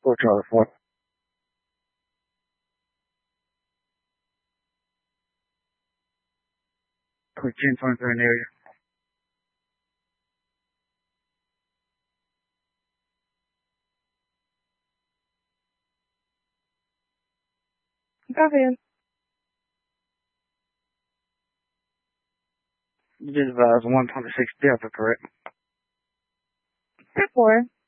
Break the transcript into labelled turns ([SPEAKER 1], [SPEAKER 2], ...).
[SPEAKER 1] 4 Charlie 4. Quick 1023 in the area.
[SPEAKER 2] Copy.
[SPEAKER 1] You just advised 126 Delta, correct?
[SPEAKER 2] 4.